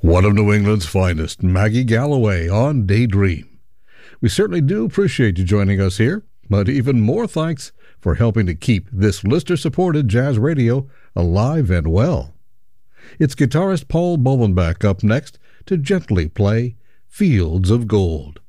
One of New England's finest, Maggie Galloway on Daydream. We certainly do appreciate you joining us here, but even more thanks for helping to keep this listener-supported jazz radio alive and well. It's guitarist Paul Bolenbach up next to gently play Fields of Gold.